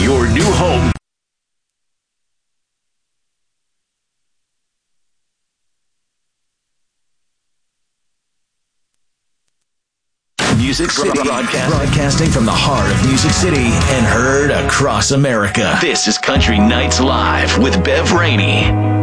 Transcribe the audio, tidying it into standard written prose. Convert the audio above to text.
your new home. Music City broadcasting from the heart of Music City and heard across America. This is Country Nights Live with Bev Rainey.